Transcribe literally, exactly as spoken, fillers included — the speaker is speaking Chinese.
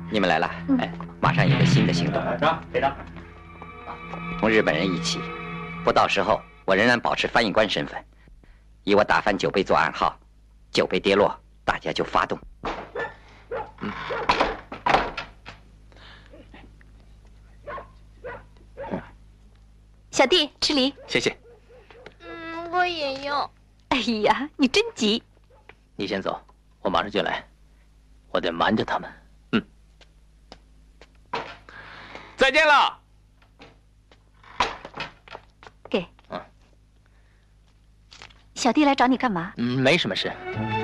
你们来了，哎，马上有个新的行动。 长，队长， 同日本人一起，不到时候我仍然保持翻译官身份，以我打翻酒杯做暗号，酒杯跌落，大家就发动。嗯。 小弟吃梨， 谢谢。 嗯，我也要。 哎呀，你真急。 你先走，我马上就来，我得瞒着他们。嗯。再见了。 给。 嗯。 小弟来找你干嘛？ 嗯，没什么事。